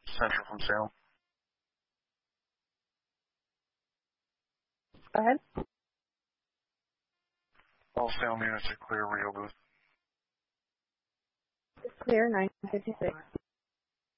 Central from Salem. Go ahead. All Salem units are clear, Rio booth. Clear, 956.